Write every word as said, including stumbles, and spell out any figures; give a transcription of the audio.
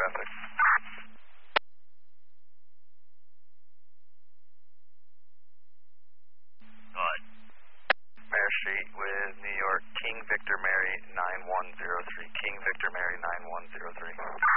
traffic. What? Mare Street with New York, King Victor Mary nine one zero three. King Victor Mary nine one zero three.